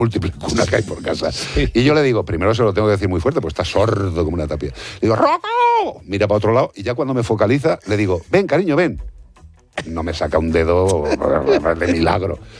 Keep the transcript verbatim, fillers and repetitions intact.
múltiples cunas que hay por casa. Y yo le digo, primero se lo tengo que decir muy fuerte, pues está sordo como una tapia. Le digo, ¡Rocco! Mira para otro lado y ya cuando me focaliza, le digo, ven, cariño, ven. No me saca un dedo de milagro.